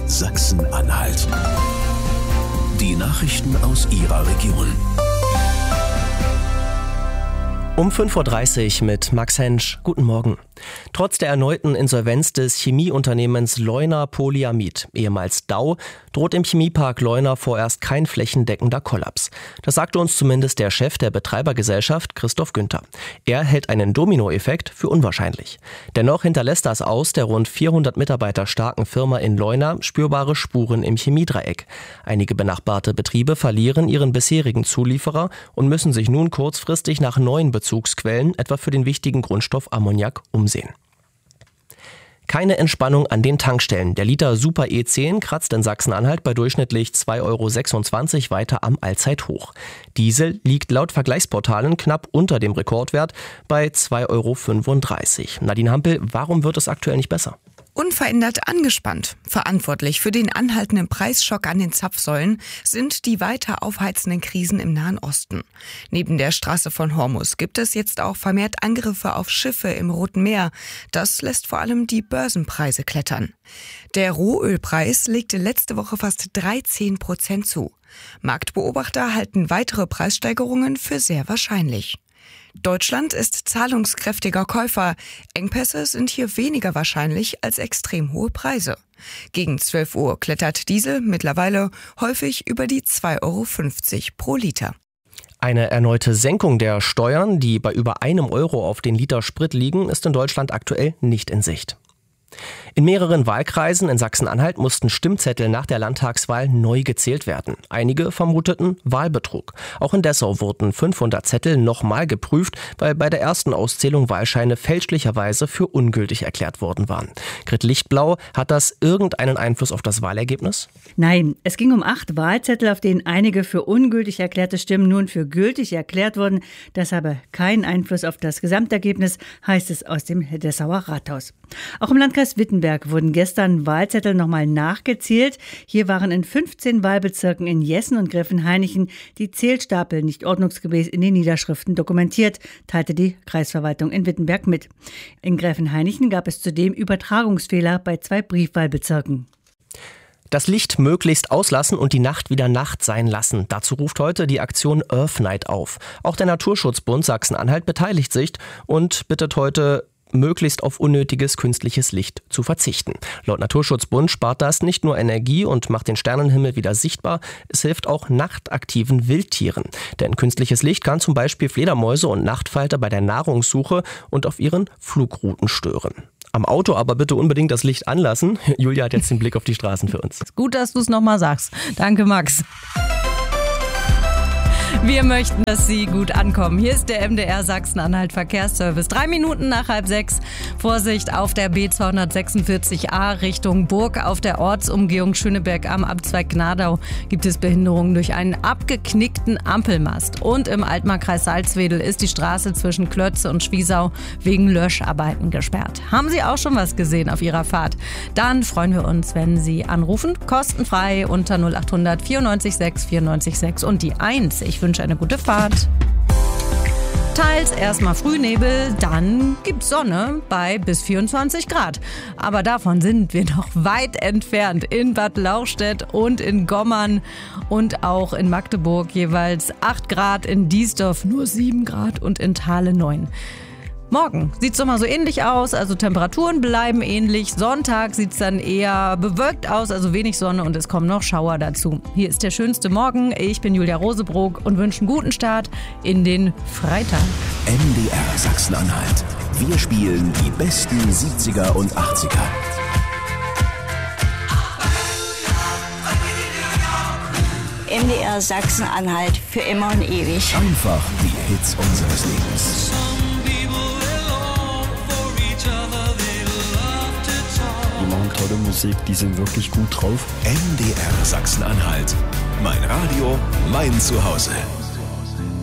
Sachsen-Anhalt. Die Nachrichten aus Ihrer Region. Um 5.30 Uhr mit Max Hensch. Guten Morgen. Trotz der erneuten Insolvenz des Chemieunternehmens Leuna Polyamid, ehemals Dow, droht im Chemiepark Leuna vorerst kein flächendeckender Kollaps. Das sagte uns zumindest der Chef der Betreibergesellschaft, Christoph Günther. Er hält einen Dominoeffekt für unwahrscheinlich. Dennoch hinterlässt das Aus der rund 400 Mitarbeiter starken Firma in Leuna spürbare Spuren im Chemiedreieck. Einige benachbarte Betriebe verlieren ihren bisherigen Zulieferer und müssen sich nun kurzfristig nach neuen Bezugsquellen, etwa für den wichtigen Grundstoff Ammoniak, umsehen. Keine Entspannung an den Tankstellen. Der Liter Super E10 kratzt in Sachsen-Anhalt bei durchschnittlich 2,26 € weiter am Allzeithoch. Diesel liegt laut Vergleichsportalen knapp unter dem Rekordwert bei 2,35 €. Nadine Hampel, warum wird es aktuell nicht besser? Unverändert angespannt. Verantwortlich für den anhaltenden Preisschock an den Zapfsäulen sind die weiter aufheizenden Krisen im Nahen Osten. Neben der Straße von Hormuz gibt es jetzt auch vermehrt Angriffe auf Schiffe im Roten Meer. Das lässt vor allem die Börsenpreise klettern. Der Rohölpreis legte letzte Woche fast 13% zu. Marktbeobachter halten weitere Preissteigerungen für sehr wahrscheinlich. Deutschland ist zahlungskräftiger Käufer. Engpässe sind hier weniger wahrscheinlich als extrem hohe Preise. Gegen 12 Uhr klettert Diesel mittlerweile häufig über die 2,50 € pro Liter. Eine erneute Senkung der Steuern, die bei über €1 auf den Liter Sprit liegen, ist in Deutschland aktuell nicht in Sicht. In mehreren Wahlkreisen in Sachsen-Anhalt mussten Stimmzettel nach der Landtagswahl neu gezählt werden. Einige vermuteten Wahlbetrug. Auch in Dessau wurden 500 Zettel nochmal geprüft, weil bei der ersten Auszählung Wahlscheine fälschlicherweise für ungültig erklärt worden waren. Grit Lichtblau, hat das irgendeinen Einfluss auf das Wahlergebnis? Nein, es ging um 8 Wahlzettel, auf denen einige für ungültig erklärte Stimmen nun für gültig erklärt wurden. Das habe keinen Einfluss auf das Gesamtergebnis, heißt es aus dem Dessauer Rathaus. Auch im Landkreis Wittenberg wurden gestern Wahlzettel nochmal nachgezählt. Hier waren in 15 Wahlbezirken in Jessen und Gräfenhainichen die Zählstapel nicht ordnungsgemäß in den Niederschriften dokumentiert, teilte die Kreisverwaltung in Wittenberg mit. In Gräfenhainichen gab es zudem Übertragungsfehler bei 2 Briefwahlbezirken. Das Licht möglichst auslassen und die Nacht wieder Nacht sein lassen. Dazu ruft heute die Aktion Earth Night auf. Auch der Naturschutzbund Sachsen-Anhalt beteiligt sich und bittet heute, möglichst auf unnötiges künstliches Licht zu verzichten. Laut Naturschutzbund spart das nicht nur Energie und macht den Sternenhimmel wieder sichtbar, es hilft auch nachtaktiven Wildtieren. Denn künstliches Licht kann zum Beispiel Fledermäuse und Nachtfalter bei der Nahrungssuche und auf ihren Flugrouten stören. Am Auto aber bitte unbedingt das Licht anlassen. Julia hat jetzt den Blick auf die Straßen für uns. Gut, dass du es nochmal sagst. Danke, Max. Wir möchten, dass Sie gut ankommen. Hier ist der MDR Sachsen-Anhalt Verkehrsservice. 3 Minuten nach 5:30. Vorsicht auf der B246a Richtung Burg. Auf der Ortsumgehung Schöneberg am Abzweig Gnadau gibt es Behinderungen durch einen abgeknickten Ampelmast. Und im Altmarkkreis Salzwedel ist die Straße zwischen Klötze und Schwiesau wegen Löscharbeiten gesperrt. Haben Sie auch schon was gesehen auf Ihrer Fahrt? Dann freuen wir uns, wenn Sie anrufen. Kostenfrei unter 0800 94 6 94 6 und die 1. Ich wünsche eine gute Fahrt. Teils erstmal Frühnebel, dann gibt's Sonne bei bis 24 Grad. Aber davon sind wir noch weit entfernt. In Bad Lauchstädt und in Gommern und auch in Magdeburg jeweils 8 Grad, in Diesdorf nur 7 Grad und in Thale 9. Morgen sieht es doch mal so ähnlich aus, also Temperaturen bleiben ähnlich. Sonntag sieht es dann eher bewölkt aus, also wenig Sonne und es kommen noch Schauer dazu. Hier ist der schönste Morgen. Ich bin Julia Rosebrock und wünsche einen guten Start in den Freitag. MDR Sachsen-Anhalt. Wir spielen die besten 70er und 80er. MDR Sachsen-Anhalt für immer und ewig. Einfach die Hits unseres Lebens. Die machen tolle Musik, die sind wirklich gut drauf. MDR Sachsen-Anhalt. Mein Radio, mein Zuhause.